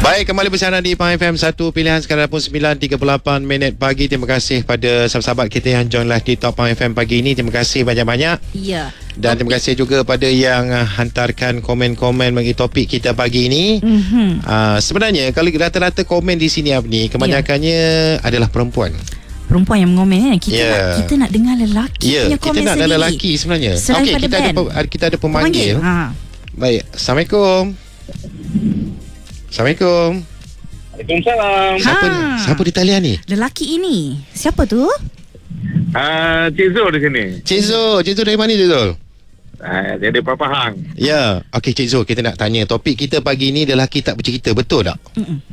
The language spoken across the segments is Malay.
Baik, kembali bersama di Pahang FM 1 pilihan sekarang pun 9.38 pagi. Terima kasih pada sahabat-sahabat kita yang join live di Top Pahang FM pagi ini. Terima kasih banyak-banyak. Ya. Dan terima kasih juga pada yang hantarkan komen-komen bagi topik kita pagi ini. Sebenarnya kalau rata-rata komen di sini Abni, kebanyakannya adalah perempuan yang mengomen kan. Kita nak dengar lelaki punya komen kita nak sendiri. ada lelaki sebenarnya. Okey, kita ada pemanggil. Baik, Assalamualaikum. Assalamualaikum. Waalaikumsalam. Siapa di talian ni? Lelaki ini siapa tu? Cik Zul di sini. Cik Zul dari mana Cik Zul? Dia ada Pahang. Ya. Okey Cik Zul, kita nak tanya topik kita pagi ni lelaki tak bercerita, betul tak?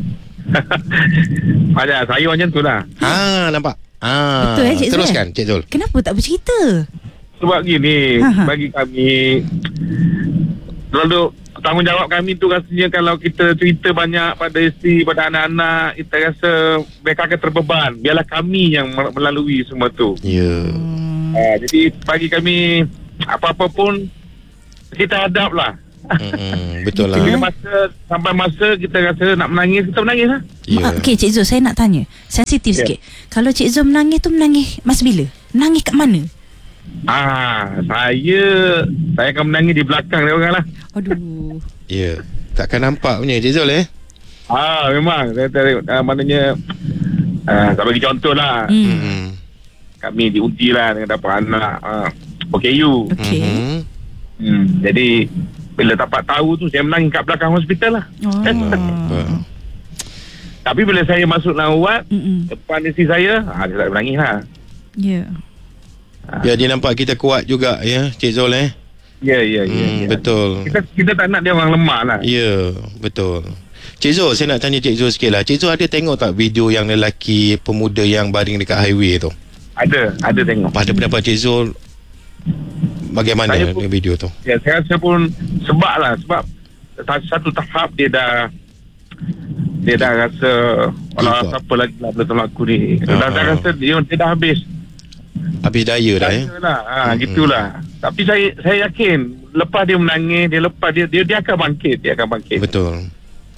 Pada saya macam tu lah. Nampak. Betul Cik Zul. Teruskan Cik Zul. Kenapa tak bercerita? Sebab gini, bagi kami lalu tanggungjawab kami tu rasanya kalau kita cerita banyak pada isteri, pada anak-anak, kita rasa mereka akan terbeban. Biarlah kami yang melalui semua tu. Ya. Jadi bagi kami apa-apa pun kita hadap lah. Betul lah. Sampai masa kita rasa nak menangis, kita menangis lah. Okey Cik Zul, saya nak tanya sensitif sikit. Kalau Cik Zul menangis tu menangis masa bila? Menangis kat mana? Saya akan menangis di belakang dia orang lah. Aduh. Ya. Takkan nampak punya Cik Zul memang maknanya tak bagi contoh lah. Kami diuji lah dengan dapat anak OKU. Okey. Jadi bila dapat tahu tu saya menangis kat belakang hospital lah. Tapi bila saya masuk lawat depan isteri saya, dia tak menangis lah. Ya. Ya, dia nampak kita kuat juga ya Cik Zul Ya. Betul. Kita tak nak dia orang lemah lah. Ya, betul. Cik Zul, saya nak tanya Cik Zul sikit lah. Cik Zul ada tengok tak video yang lelaki pemuda yang baring dekat highway tu? Ada tengok. Pada pendapat Cik Zul, bagaimana dengan video tu? Ya, saya rasa pun sebab satu tahap dia dah rasa siapa lagi lah boleh tolong aku ni. Dan saya rasa dia dah habis daya dah ya. Gitulah. Tapi saya yakin lepas dia menangis, dia akan bangkit, Betul.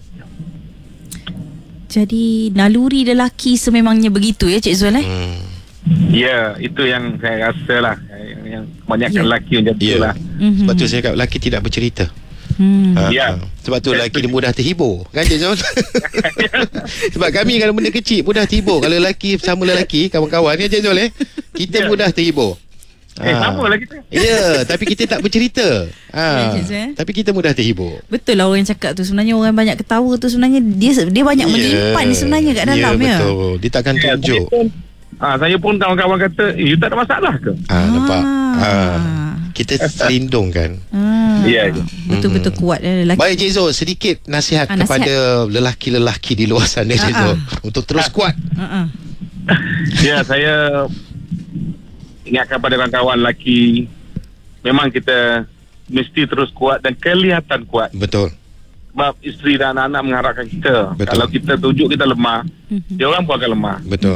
Jadi naluri lelaki sememangnya begitu ya Cik Zul Ya, itu yang saya rasa lah. Yang kebanyakan lelaki macam tu lah. Sebab tu saya kata lelaki tidak bercerita. Sebab tu lelaki dia mudah terhibur kan Cik Zul? Sebab kami kalau benda kecil mudah terhibur. Kalau lelaki sama lelaki, kawan-kawan kan Cik Zul kita mudah terhibur. Sama lah kita. Ya, tapi kita tak bercerita. Tapi kita mudah terhibur. Betul lah orang cakap tu. Sebenarnya orang banyak ketawa tu sebenarnya dia banyak menyimpan sebenarnya kat dalam betul. Dia takkan tunjuk. Saya pun kawan-kawan kata, you tak ada masalah ke? Nampak. Kita terlindung kan. Betul-betul kuat lelaki. Baik Cik Zul, sedikit nasihat kepada lelaki-lelaki di luar sana Cik Zul, untuk terus kuat. Ya, saya ingatkan pada kawan-kawan lelaki, memang kita mesti terus kuat dan kelihatan kuat. Betul. Sebab isteri dan anak-anak mengharapkan kita. Betul. Kalau kita tunjuk kita lemah, dia orang pun akan lemah. Betul.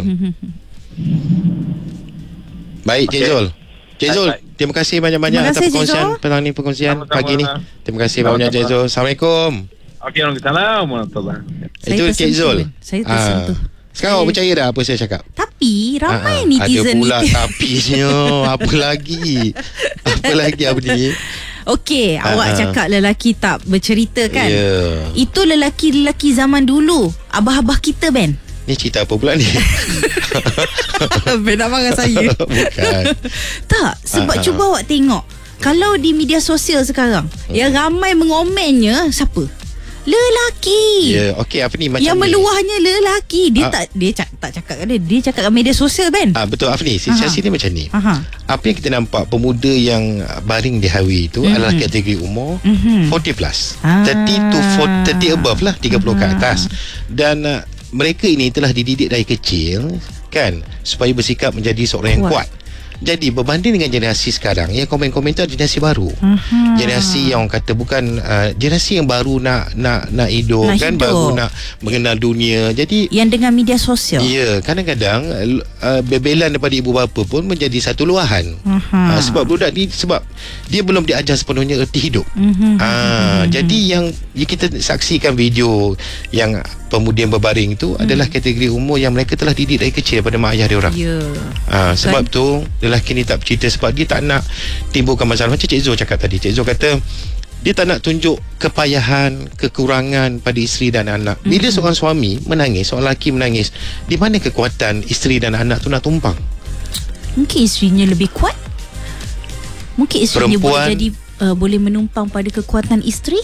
Baik Cik Zul. Cik Zul, terima kasih banyak-banyak atas perkongsian pagi ni. Terima kasih banyak Cik Zul. Assalamualaikum. Okey, Assalamualaikum. Itu Cik Zul. Saya tersentuh. Sekarang awak percaya dah apa saya cakap? Tapi ramai netizen ada pula tapinya. Apa lagi apa ni? Okey, awak cakap lelaki tak bercerita kan? Itu lelaki-lelaki zaman dulu. Abah-abah kita Ben. Ni cerita apa pula ni? Ben nak marah saya. Bukan. Tak, sebab cuba awak tengok. Kalau di media sosial sekarang, yang ramai mengomennya siapa? Lelaki. Ya, okey, apa ni macam yang ni. meluahnya lelaki. Dia tak cakap kat dia cakap kat media sosial Ben. Betul Afni, situasi ni macam ni. Apa yang kita nampak, pemuda yang baring di highway itu adalah kategori umur 40 plus. 30 to 30 above lah, 30 ke atas. Dan mereka ini telah dididik dari kecil kan, supaya bersikap menjadi seorang yang kuat. Jadi berbanding dengan generasi sekarang, yang komen-komentar generasi baru. Generasi yang orang kata bukan generasi yang baru nak hidup Nak kan, hidup. baru nak mengenal dunia. Jadi yang dengan media sosial. ya, kadang-kadang bebelan daripada ibu bapa pun menjadi satu luahan. Sebab budak ni, sebab dia belum diajar sepenuhnya erti hidup. Jadi yang kita saksikan video yang pemudian berbaring tu adalah kategori umur yang mereka telah didik dari kecil daripada mak ayah dia orang. Ya. Sebab tu lelaki ni tak bercerita sebab dia tak nak timbulkan masalah. Macam Cik Zul cakap tadi, Cik Zul kata dia tak nak tunjuk kepayahan, kekurangan pada isteri dan anak. Bila seorang suami menangis, seorang lelaki menangis, di mana kekuatan isteri dan anak tu nak tumpang? Mungkin isterinya lebih kuat. Mungkin isterinya Perempuan- boleh jadi boleh menumpang pada kekuatan isteri.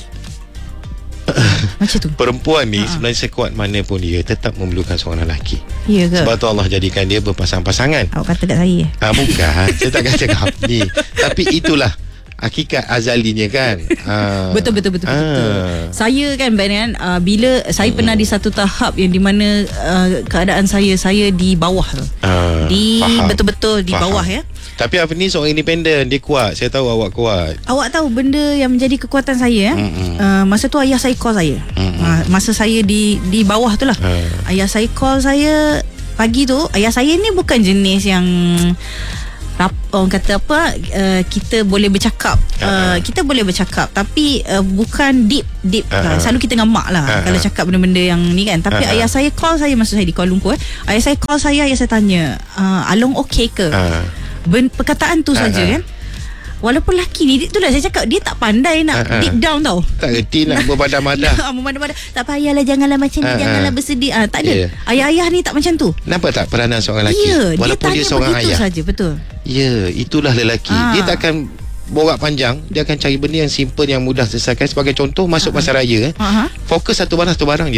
Macam tu. Perempuan ni sebenarnya sekuat mana pun dia tetap memerlukan seorang lelaki. Ya ke? Sebab tu Allah jadikan dia berpasang-pasangan. Awak kata kat saya. Bukan, saya tak kata kau ni. Tapi itulah hakikat azalinya kan. Betul. Saya kan bila saya pernah di satu tahap yang di mana keadaan saya di bawah tu. Faham. Betul-betul di Faham. bawah ya. Tapi Afif ni seorang independen, dia kuat. Saya tahu awak kuat. Awak tahu benda yang menjadi kekuatan saya masa tu ayah saya call saya. Masa saya di bawah tu lah. Ayah saya call saya pagi tu. Ayah saya ni bukan jenis yang orang kata apa, kita boleh bercakap. Kita boleh bercakap tapi bukan deep selalu kita dengan mak lah kalau cakap benda-benda yang ni kan. Tapi ayah saya call saya masa saya di Kuala Lumpur. Ayah saya call saya tanya, Along okey ke? Perkataan tu saja kan. Walaupun lelaki ni, itulah saya cakap, dia tak pandai nak deep down tau. Tak reti nak berbadan-badan. Berbadan-badan. Tak payahlah, janganlah macam ni, janganlah bersedih. Tak ada. Ayah-ayah ni tak macam tu. Nampak tak peranan seorang lelaki? Ya, Walaupun dia dia seorang begitu ayah saja, betul. Ya, itulah lelaki. Dia takkan borak panjang. Dia akan cari benda yang simple, yang mudah selesaikan. Sebagai contoh, masuk pasar raya, fokus satu barang je